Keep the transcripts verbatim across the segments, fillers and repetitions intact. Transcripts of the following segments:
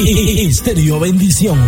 Estéreo Bendición.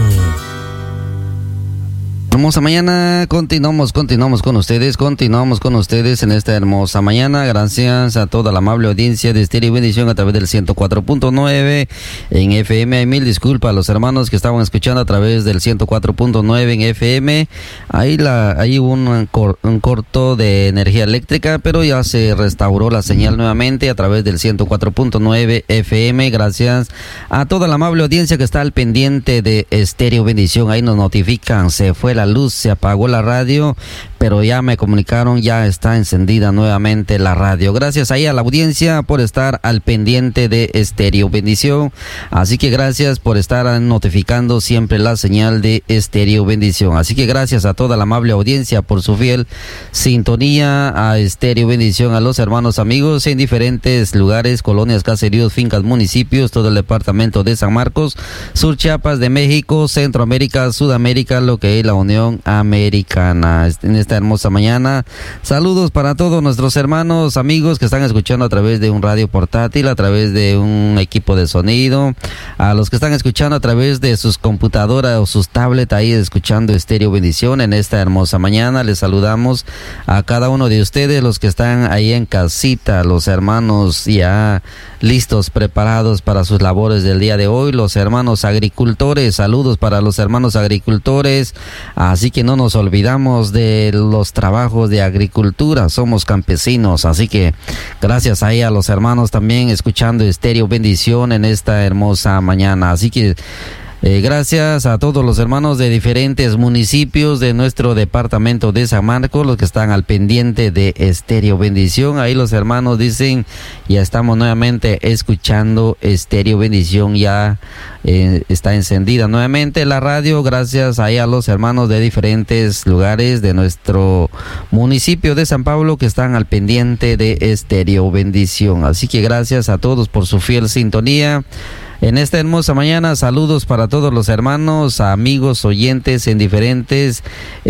Hermosa mañana, continuamos, continuamos con ustedes, continuamos con ustedes en esta hermosa mañana. Gracias a toda la amable audiencia de Estéreo Bendición a través del ciento cuatro punto nueve en F M. Hay mil disculpas a los hermanos que estaban escuchando a través del ciento cuatro punto nueve en F M. Ahí la, ahí hubo un, cor, un corto de energía eléctrica, pero ya se restauró la señal nuevamente a través del ciento cuatro punto nueve F M. Gracias a toda la amable audiencia que está al pendiente de Estéreo Bendición. Ahí nos notifican, se fue la luz, se apagó la radio, pero ya me comunicaron, ya está encendida nuevamente la radio. Gracias ahí a la audiencia por estar al pendiente de Estéreo Bendición. Así que gracias por estar notificando siempre la señal de Estéreo Bendición. Así que gracias a toda la amable audiencia por su fiel sintonía a Estéreo Bendición, a los hermanos amigos en diferentes lugares, colonias, caseríos, fincas, municipios, todo el departamento de San Marcos, Sur Chiapas de México, Centroamérica, Sudamérica, lo que es la Unión Americana. En esta hermosa mañana, saludos para todos nuestros hermanos, amigos que están escuchando a través de un radio portátil, a través de un equipo de sonido, a los que están escuchando a través de sus computadoras o sus tablets, ahí escuchando Estéreo Bendición en esta hermosa mañana. Les saludamos a cada uno de ustedes, los que están ahí en casita, los hermanos ya listos, preparados para sus labores del día de hoy, los hermanos agricultores, saludos para los hermanos agricultores. Así que no nos olvidamos de los trabajos de agricultura, somos campesinos, así que gracias ahí a los hermanos también escuchando Estéreo Bendición en esta hermosa mañana. Así que Eh, gracias a todos los hermanos de diferentes municipios de nuestro departamento de San Marcos, los que están al pendiente de Estéreo Bendición. Ahí los hermanos dicen, ya estamos nuevamente escuchando Estéreo Bendición, ya eh, está encendida nuevamente la radio. Gracias ahí a los hermanos de diferentes lugares de nuestro municipio de San Pablo que están al pendiente de Estéreo Bendición. Así que gracias a todos por su fiel sintonía. En esta hermosa mañana, saludos para todos los hermanos, amigos, oyentes en diferentes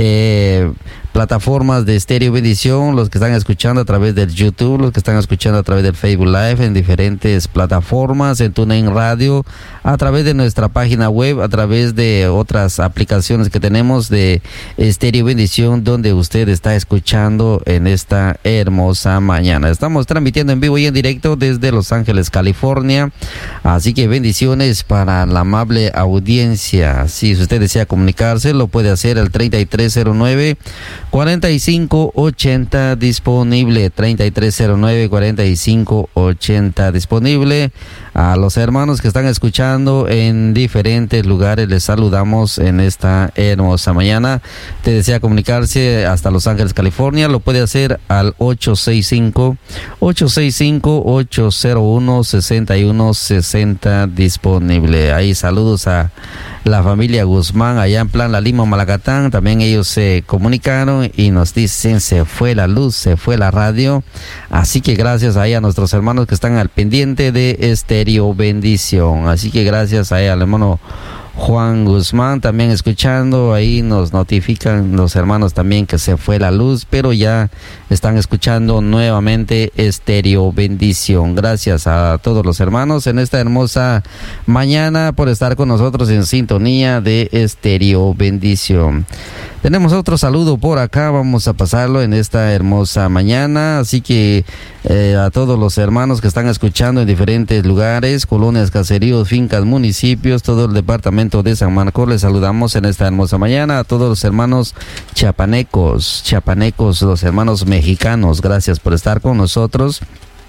eh, plataformas de Estéreo Bendición, los que están escuchando a través del YouTube, los que están escuchando a través del Facebook Live, en diferentes plataformas, en TuneIn Radio, a través de nuestra página web, a través de otras aplicaciones que tenemos de Estéreo Bendición, donde usted está escuchando en esta hermosa mañana. Estamos transmitiendo en vivo y en directo desde Los Ángeles, California, así que bendiciones para la amable audiencia. Si usted desea comunicarse, lo puede hacer al treinta y tres cero nueve, cuarenta y cinco ochenta disponible, treinta y tres cero nueve, cuarenta y cinco ochenta disponible. A los hermanos que están escuchando en diferentes lugares, les saludamos en esta hermosa mañana. Te desea comunicarse hasta Los Ángeles, California, lo puede hacer al ocho seis cinco, ocho seis cinco, ocho cero uno, seis uno seis cero disponible. Ahí saludos a la familia Guzmán allá en Plan La Lima, Malacatán. También ellos se comunicaron y nos dicen, se fue la luz, se fue la radio. Así que gracias ahí a nuestros hermanos que están al pendiente de Estéreo Bendición. Así que gracias ahí al hermano Juan Guzmán también escuchando. Ahí nos notifican los hermanos también que se fue la luz, pero ya están escuchando nuevamente Estéreo Bendición. Gracias a todos los hermanos en esta hermosa mañana por estar con nosotros en sintonía de Estéreo Bendición. Tenemos otro saludo por acá, vamos a pasarlo en esta hermosa mañana, así que eh, a todos los hermanos que están escuchando en diferentes lugares, colonias, caseríos, fincas, municipios, todo el departamento de San Marcos, les saludamos en esta hermosa mañana. A todos los hermanos chiapanecos, chiapanecos, los hermanos mexicanos, gracias por estar con nosotros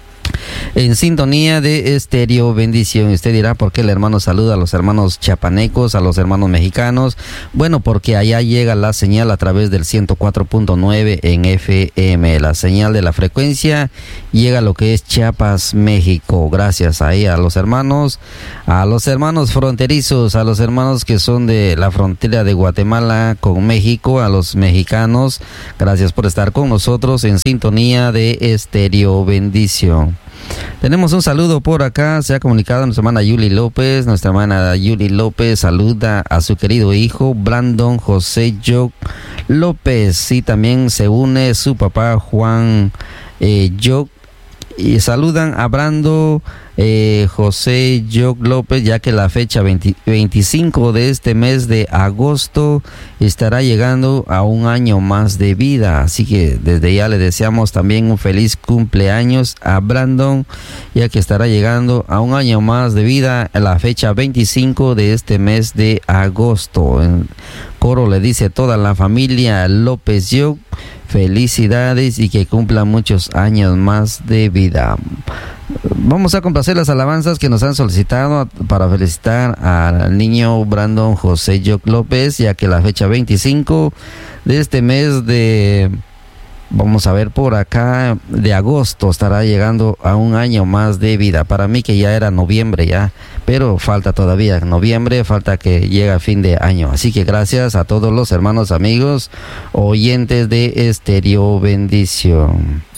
en sintonía de Estéreo Bendición. Usted dirá, ¿por qué el hermano saluda a los hermanos chiapanecos, a los hermanos mexicanos? Bueno, porque allá llega la señal a través del ciento cuatro punto nueve en F M. La señal de la frecuencia llega a lo que es Chiapas, México. Gracias ahí a los hermanos, a los hermanos fronterizos, a los hermanos que son de la frontera de Guatemala con México, a los mexicanos. Gracias por estar con nosotros en sintonía de Estéreo Bendición. Tenemos un saludo por acá, se ha comunicado nuestra hermana Yuli López. Nuestra hermana Yuli López saluda a su querido hijo Brandon José Joc López, y también se une su papá Juan eh, Joc y saludan a Brando eh, José Joc López, ya que la fecha veinte, veinticinco de este mes de agosto estará llegando a un año más de vida. Así que desde ya le deseamos también un feliz cumpleaños a Brandon, ya que estará llegando a un año más de vida en la fecha veinticinco de este mes de agosto. En coro le dice toda la familia López Joc, felicidades y que cumpla muchos años más de vida. Vamos a complacer las alabanzas que nos han solicitado para felicitar al niño Brandon José Joc López, ya que la fecha veinticinco de este mes de, vamos a ver por acá, de agosto estará llegando a un año más de vida. Para mí que ya era noviembre ya, pero falta todavía noviembre, falta que llegue a fin de año. Así que gracias a todos los hermanos, amigos, oyentes de Estéreo Bendición.